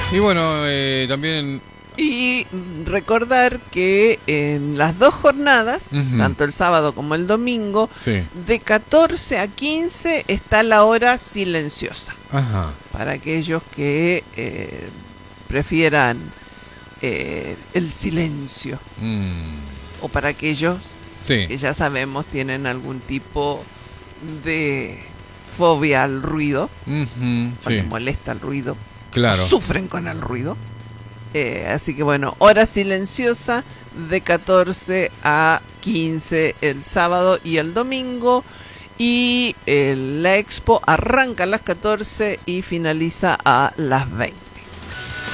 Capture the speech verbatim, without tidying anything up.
Y bueno, eh, también... Y recordar que en las dos jornadas, uh-huh. tanto el sábado como el domingo, sí. de catorce a quince está la hora silenciosa. Ajá. Para aquellos que eh, prefieran eh, el silencio. Mm. O para aquellos sí. que ya sabemos tienen algún tipo de fobia al ruido. Uh-huh. O les sí. molesta el ruido. Claro. O sufren con el ruido. Eh, así que bueno, hora silenciosa de catorce a quince el sábado y el domingo. Y eh, la expo arranca a las catorce y finaliza a las veinte.